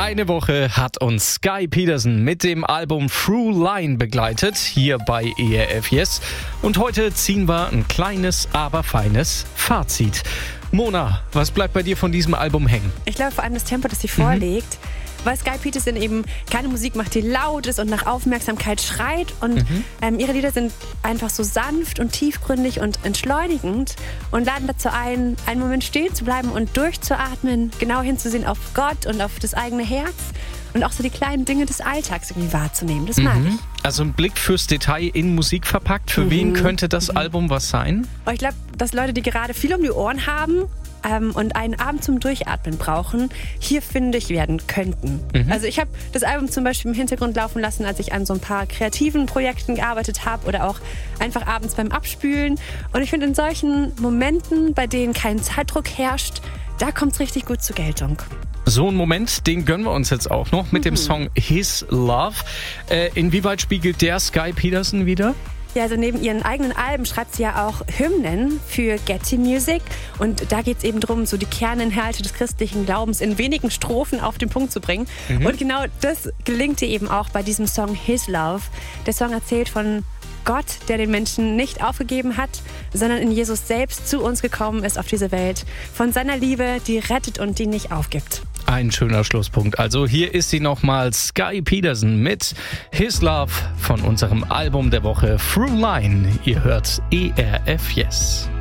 Eine Woche hat uns Sky Peterson mit dem Album Through Line begleitet, hier bei ERF Yes. Und heute ziehen wir ein kleines, aber feines Fazit. Mona, was bleibt bei dir von diesem Album hängen? Ich glaube vor allem das Tempo, das sie vorlegt. Weil Sky Peterson eben keine Musik macht, die laut ist und nach Aufmerksamkeit schreit. Und ihre Lieder sind einfach so sanft und tiefgründig und entschleunigend und laden dazu ein, einen Moment stehen zu bleiben und durchzuatmen, genau hinzusehen auf Gott und auf das eigene Herz und auch so die kleinen Dinge des Alltags irgendwie wahrzunehmen. Das mag ich. Also ein Blick fürs Detail in Musik verpackt. Für wen könnte das Album was sein? Aber ich glaube, dass Leute, die gerade viel um die Ohren haben, und einen Abend zum Durchatmen brauchen, hier fündig werden könnten. Also ich habe das Album zum Beispiel im Hintergrund laufen lassen, als ich an so ein paar kreativen Projekten gearbeitet habe oder auch einfach abends beim Abspülen. Und ich finde, in solchen Momenten, bei denen kein Zeitdruck herrscht, da kommt es richtig gut zur Geltung. So einen Moment, den gönnen wir uns jetzt auch noch mit dem Song His Love. Inwieweit spiegelt der Sky Peterson wieder? Ja, also neben ihren eigenen Alben schreibt sie ja auch Hymnen für Getty Music. Und da geht es eben darum, so die Kerninhalte des christlichen Glaubens in wenigen Strophen auf den Punkt zu bringen. Und genau das gelingt ihr eben auch bei diesem Song His Love. Der Song erzählt von Gott, der den Menschen nicht aufgegeben hat, sondern in Jesus selbst zu uns gekommen ist auf diese Welt. Von seiner Liebe, die rettet und die nicht aufgibt. Ein schöner Schlusspunkt. Also hier ist sie nochmal, Sky Peterson mit His Love von unserem Album der Woche Through Line. Ihr hört ERF Yes.